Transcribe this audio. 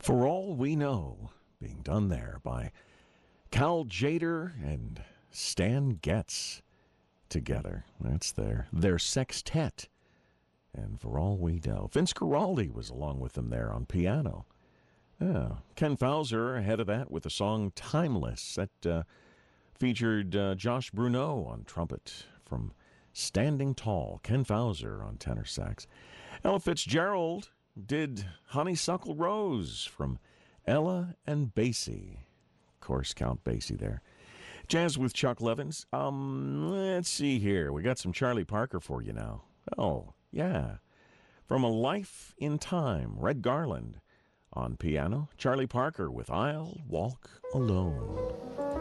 For All We Know, being done there by Cal Jader and Stan Getz together. That's their sextet. And For All We Know, Vince Guaraldi was along with them there on piano. Yeah. Ken Fowler ahead of that with the song Timeless. That featured Josh Bruneau on trumpet from Standing Tall. Ken Fowler on tenor sax. Ella Fitzgerald did Honeysuckle Rose from Ella and Basie. Of course, Count Basie there. Jazz with Chuck Levins. Let's see here. We got some Charlie Parker for you now. Oh, yeah. From A Life in Time, Red Garland on piano. Charlie Parker with I'll Walk Alone.